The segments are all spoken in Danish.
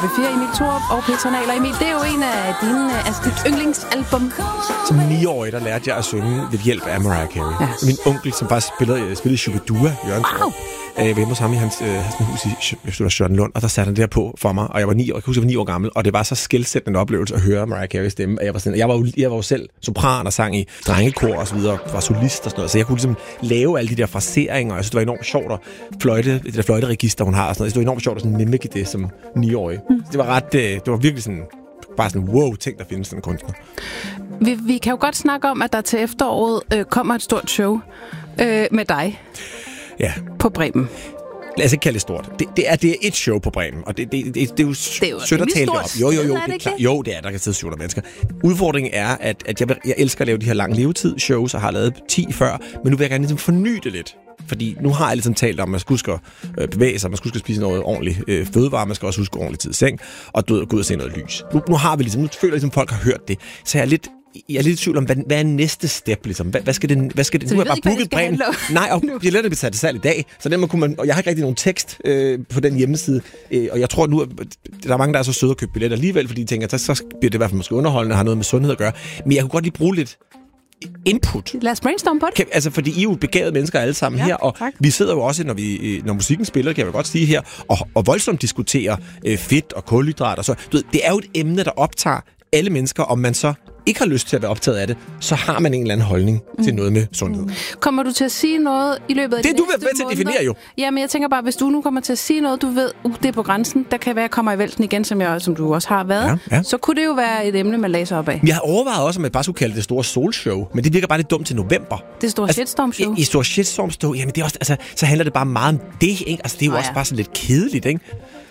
P4, Emil Thorup og Petra Nahl. Emil, det er jo en af dine dit yndlingsalbum. Som 9-årig, der lærte jeg at synge ved hjælp af Mariah Carey. Ja. Min onkel, som faktisk spillede Shubidua, Jørgen Thorup, var hjemme hos ham i hans hus i Charlottenlund, og der satte han det her på for mig, og jeg var 9 år, jeg kan huske, jeg var 9 år gammel, og det var så skelsættende oplevelse at høre Mariah Carey stemme, og jeg var jo selv sopran og sang i drengekor og så videre, var solist og sådan noget, så jeg kunne ligesom lave alle de der fraseringer, og jeg synes, det var enormt sjovt at det der fløjteregister, hun har, og sådan noget. Det var enormt sjovt at sådan mimike det som 9-årig. Det var virkelig sådan, bare sådan, wow, tænk, der findes sådan en kunstner. Vi kan jo godt snakke om, at der til efteråret kommer et stort show med dig. Ja. På Bremen. Lad os ikke kalde det stort. Det er et show på Bremen, og det er jo sødt at tale det op. Jo, det er klart. Jo, det er, der kan sidde 700 mennesker. Udfordringen er, at jeg elsker at lave de her lange levetid-shows, og har lavet 10 før, men nu vil jeg gerne ligesom forny det lidt. Fordi nu har jeg ligesom talt om, at man skal huske at bevæge sig, man skal huske at spise noget ordentligt fødevare, man skal også huske ordentlig tid i seng, og gå ud og se noget lys. Nu har vi ligesom, nu føler jeg ligesom, folk har hørt det, så jeg er lidt i tvivl om, hvad er næste step, ligesom? Hvad skal det? Nu er bare booket Bremen. Nej, og jeg lader det blive sat salg i dag, så den kunne man, og jeg har ikke rigtig nogen tekst på den hjemmeside, og jeg tror nu, at der er mange, der er så søde at købe billetter alligevel, fordi de tænker, at så bliver det i hvert fald måske underholdende og har noget med sundhed at gøre. Men jeg kunne godt lige bruge lidt input. Lad os brainstorme på det. Altså, fordi I er jo begavede mennesker alle sammen her, og vi sidder jo også, når musikken spiller, kan jeg godt sige her, og voldsomt diskuterer fedt og kulhydrater. Så, det er jo et emne, der optager alle mennesker, om man så ikke har lyst til at være optaget af det, så har man en eller anden holdning til noget med sundhed. Kommer du til at sige noget i løbet af de næste måneder? Det er du ved til at definere jo. Jamen, jeg tænker bare, hvis du nu kommer til at sige noget, du ved, det er på grænsen, der kan være, at jeg kommer i vælten igen, som du også har været, så kunne det jo være et emne, man læser op af. Jeg har overvejet også, om jeg bare skulle kalde det store solshow, men det virker bare lidt dumt til november. Det store shitstorm-show? I store shitstorm-show, jamen det er også, så handler det bare meget om det, ikke? Altså, det er jo også bare sådan lidt kedeligt, ikke?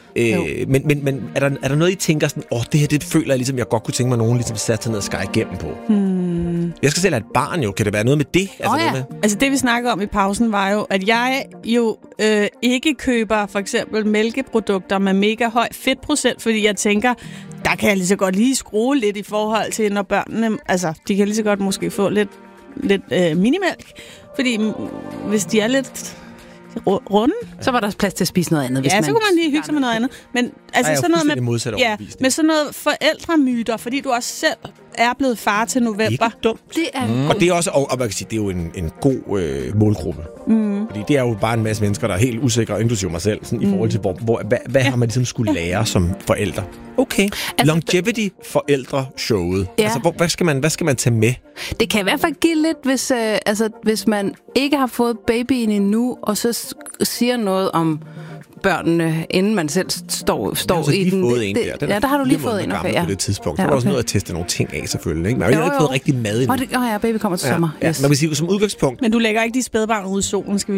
Men er der noget, I tænker sådan, det her, det føler jeg ligesom, jeg godt kunne tænke mig, nogen ligesom satte sig ned og skære igennem på? Jeg skal selv have et barn jo. Kan det være noget med det? Altså det, vi snakker om i pausen, var jo, at jeg jo ikke køber for eksempel mælkeprodukter med mega høj fedtprocent, fordi jeg tænker, der kan jeg lige så godt lige skrue lidt i forhold til, når børnene, altså de kan lige så godt måske få lidt minimælk, fordi hvis de er lidt runde, så var der plads til at spise noget andet. Ja, så kunne man lige hygge sig med noget andet. Men altså sådan noget med sådan noget forældremyter, fordi du også selv er blevet far til november. Ikke dumt. Det er og det er også, og man kan sige, det er jo en god målgruppe. Fordi det er jo bare en masse mennesker, der er helt usikre, inklusive mig selv, sådan, i forhold til, hvad har man ligesom skulle lære som forældre? Okay. Altså, Longevity-forældre-showet. Ja. Altså, hvad skal man tage med? Det kan i hvert fald give lidt, hvis man ikke har fået babyen endnu, og så siger noget om børnene, inden man selv står i den. Der har du lige fået en. Okay, på det tidspunkt. Så var også noget at teste nogle ting af, selvfølgelig. Ikke? Men jeg har ikke fået rigtig mad endnu. Baby kommer til sommer. Yes. Man kan sige, som udgangspunkt. Men du lægger ikke de spædbarn ud i solen. Skal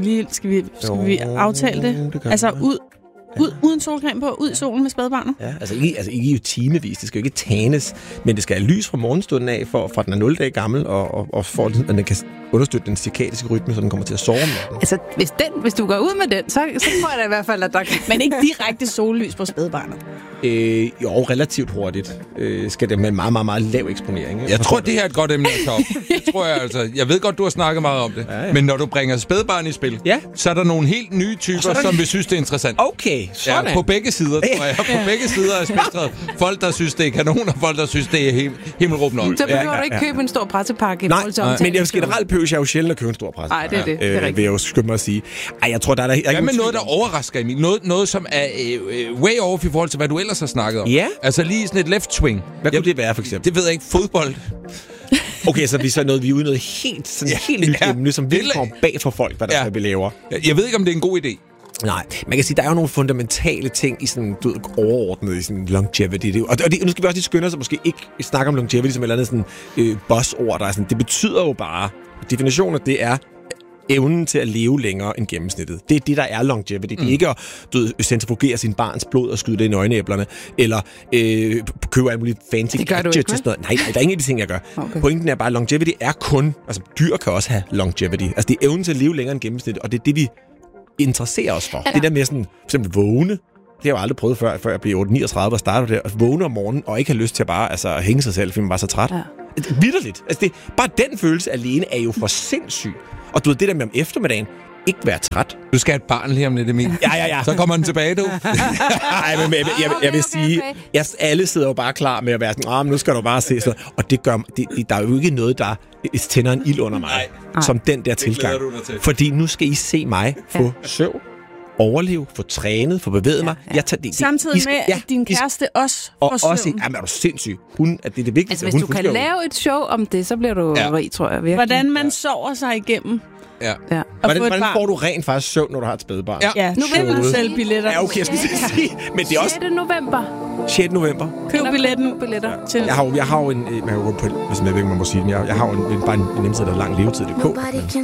vi aftale det? Altså uden solcreme på, ud i solen med spædbarnet? Ja, altså ikke jo timevis. Det skal jo ikke tænes, men det skal have lys fra morgenstunden af, fra den er 0 dage gammel, og for at den kan understøtte den cirkadiske rytme, så den kommer til at sove med. Altså, hvis du går ud med den, så tror jeg da i hvert fald, at der kan... Men ikke direkte sollys på spædbarnet? Jo, relativt hurtigt. Skal det med en meget, meget, meget lav eksponering. Jeg tror, det her er et godt emne at tage op. Det tror jeg altså. Jeg ved godt, du har snakket meget om det. Ja. Men når du bringer spædbarn i spil, så er der nogle helt nye typer, som vi synes, det er interessant. Okay, sådan. Ja, på begge sider, tror jeg. På begge sider af spektret. Folk, der synes, det er kanon, og folk, der synes, det er himmelråbende op. Så behøver du ikke købe en stor pressepakke. Nej, men jeg generelt behøver jeg jo sjældent at købe en stor pressepakke. Nej, det er det. Vil jeg jo skynde mig at sige. Jeg tror, der er... Hvad med noget, der overrasker Emil? Noget som er way off i forhold til, hvad du ellers har snakket om? Ja. Altså lige sådan et left swing. Hvad kunne det være, for eksempel? Det ved jeg ikke. Fodbold. Okay, så vi så noget, vi er ude noget helt nyt emne, som virkelig kommer bag for folk, hvad der skal vi laver. Jeg ved ikke, om det er en god idé. Nej, man kan sige, der er jo nogle fundamentale ting i sådan, overordnet i sådan longevity. Og nu skal vi også lige skynde os at måske ikke snakke om longevity som et eller andet sådan buzzord, der er sådan, det betyder jo bare, definitionen af det er evnen til at leve længere end gennemsnittet. Det er det, der er longevity. Det er ikke at centrifugere sin barns blod og skyde det i nøgneæblerne, eller købe alle mulige fancy gadgets og sådan noget. Nej, der er ingen af de ting, jeg gør. Okay. Pointen er bare, at longevity er kun... Altså, dyr kan også have longevity. Altså, det er evnen til at leve længere end gennemsnittet, og det er det, vi interesserer os for. Det der med sådan, for eksempel vågne. Det har jeg aldrig prøvet før jeg blev 39 og startede der. At vågne om morgenen og ikke have lyst til at bare hænge sig selv, fordi man var så træt. Ja. Vitterligt. Altså, bare den følelse alene er jo for sindssyg. Og du ved, det der med om eftermiddagen, ikke være træt. Du skal have et barn lige om lidt, Emil. Ja. Så kommer den tilbage, du. Nej, men jeg vil sige, alle sidder jo bare klar med at være sådan, nu skal du bare se sådan. Og det gør, der er jo ikke noget, der tænder en ild under mig, som den der tilgang. Fordi nu skal I se mig få søvn, overleve, få trænet, få bevæget mig. Samtidig med, at din kæreste også får søvn. Jamen, er du sindssyg? Det er det vigtigste. Altså, hvis du kan lave et show om det, så bliver du rig, tror jeg. Virkelig. Hvordan man sover sig igennem. Ja. Hvordan får du rent faktisk søvn, når du har et spædbarn? Ja, nu vil du sælge billetter. Ja, okay, jeg skulle sige. Men det er også 6. november. 6. november. Køb billetter. Jeg har jo en, hvis man ved ikke, man må sige den. Jeg har jo bare en hjemmeside, der er lang levetid.dk.